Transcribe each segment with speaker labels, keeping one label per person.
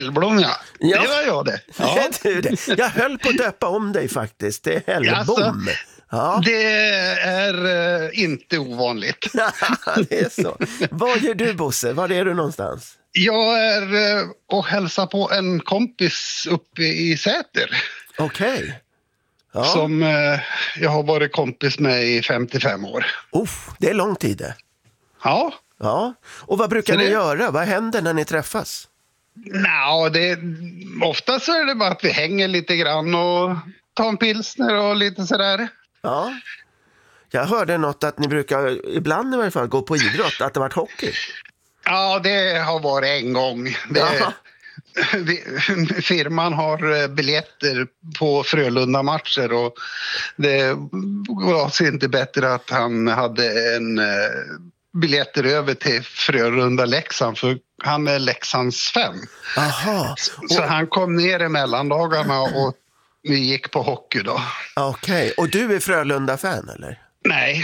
Speaker 1: Hellblom, ja.
Speaker 2: Ja.
Speaker 1: Det var jag det.
Speaker 2: Ja.
Speaker 1: Ja.
Speaker 2: Jag höll på att döpa om dig faktiskt. Det är Hellbom.
Speaker 1: Alltså,
Speaker 2: Ja.
Speaker 1: det är inte ovanligt.
Speaker 2: Det är så. Vad gör du, Bosse? Var är du någonstans?
Speaker 1: Jag är och hälsar på en kompis uppe i Säter.
Speaker 2: Okej. Ja.
Speaker 1: Som jag har varit kompis med i 55 år.
Speaker 2: Det är lång tid det.
Speaker 1: Ja.
Speaker 2: Ja. Och vad brukar
Speaker 1: Så
Speaker 2: ni
Speaker 1: det-
Speaker 2: göra? Vad händer när ni träffas?
Speaker 1: Ofta så är det bara att vi hänger lite grann och tar en pilsner och lite sådär.
Speaker 2: Ja. Jag hörde något att ni brukar, ibland i varje fall, gå på idrott, att det varit hockey.
Speaker 1: Ja, det har varit en gång.
Speaker 2: Jaha.
Speaker 1: Firman har biljetter på Frölunda-matcher och det var så inte bättre att han hade en biljetter över till Frölunda-Leksand, för han är Leksands fan.
Speaker 2: Aha.
Speaker 1: Så han kom ner i mellandagarna och vi gick på hockey då.
Speaker 2: Okej. Och du är Frölunda-fan, eller?
Speaker 1: Nej,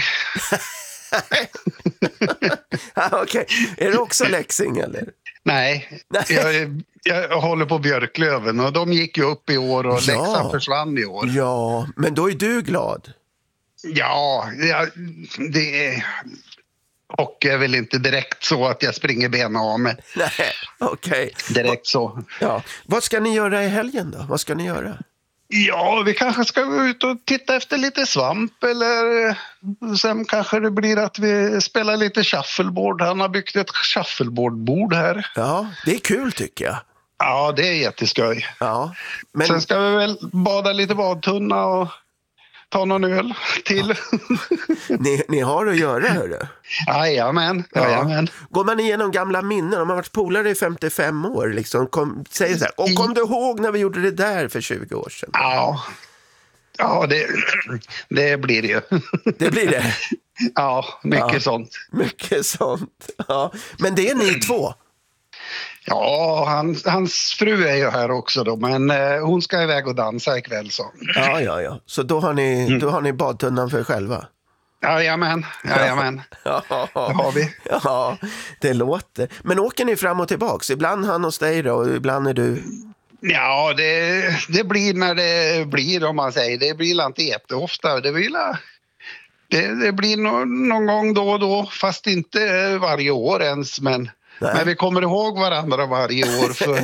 Speaker 2: Okej. Är du också Leksing, eller?
Speaker 1: nej. Jag håller på Björklöven och de gick ju upp i år och
Speaker 2: Ja.
Speaker 1: Leksand försvann i år.
Speaker 2: Ja, men då är du glad.
Speaker 1: Ja, det är... Och är väl inte direkt så att jag springer benen av mig.
Speaker 2: Nej, okej.
Speaker 1: Direkt så.
Speaker 2: Ja. Vad ska ni göra i helgen då? Vad ska ni göra?
Speaker 1: Ja, vi kanske ska gå ut och titta efter lite svamp, eller sen kanske det blir att vi spelar lite shuffleboard. Han har byggt ett shuffleboardbord här.
Speaker 2: Ja, det är kul tycker jag.
Speaker 1: Ja, det är jätteskoj.
Speaker 2: Ja, men
Speaker 1: Sen ska vi väl bada lite badtunna och ta någon öl till.
Speaker 2: ni har att göra, hörru.
Speaker 1: Jajamän.
Speaker 2: Går man igenom gamla minnen, om man har varit polare i 55 år, liksom, säger så här, och kom du ihåg när vi gjorde det där för 20 år sedan?
Speaker 1: Ja, det blir det ju.
Speaker 2: Det blir det.
Speaker 1: Ja, mycket
Speaker 2: Ja.
Speaker 1: sånt.
Speaker 2: Mycket sånt. Ja. Men det är ni två.
Speaker 1: Ja, hans fru är ju här också då, men hon ska iväg och dansa ikväll så.
Speaker 2: Ja. Så då har ni badtunnan för er själva.
Speaker 1: Jajamän.
Speaker 2: Ja.
Speaker 1: Det har vi.
Speaker 2: Ja, det låter. Men åker ni fram och tillbaks? Ibland han hos dig då, och ibland är du...
Speaker 1: Ja, det blir när det blir, om man säger. Det blir inte jätteofta. Det blir någon gång då och då, fast inte varje år ens, men vi kommer ihåg varandra varje år, för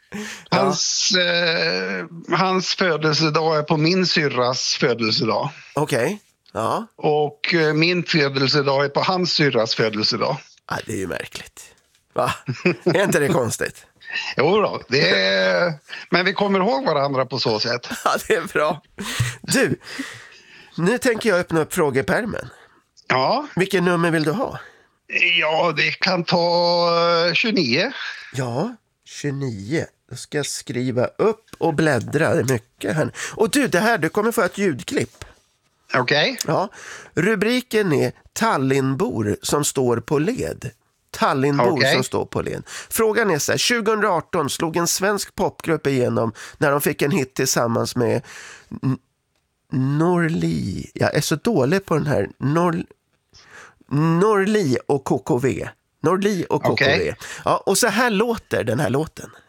Speaker 1: hans födelsedag är på min syrras födelsedag.
Speaker 2: Okej. Ja.
Speaker 1: Och min födelsedag är på hans syrras födelsedag.
Speaker 2: Ja, det är ju märkligt. Va? Är inte det konstigt?
Speaker 1: Jo då, men vi kommer ihåg varandra på så sätt.
Speaker 2: Ja, det är bra. Du, nu tänker jag öppna upp frågepärmen.
Speaker 1: Ja.
Speaker 2: Vilken nummer vill du ha?
Speaker 1: Ja, det kan ta 29.
Speaker 2: Ja, 29. Då ska jag skriva upp och bläddra. Det är mycket här. Och du kommer få ett ljudklipp.
Speaker 1: Okej.
Speaker 2: Ja, rubriken är Tallinnbor som står på led. Tallinnbor som står på led. Frågan är så här, 2018 slog en svensk popgrupp igenom när de fick en hit tillsammans med Norli. Jag är så dålig på den här. Norli och KKV. Norli och KKV.
Speaker 1: Okej.
Speaker 2: Ja, och så här låter den här låten.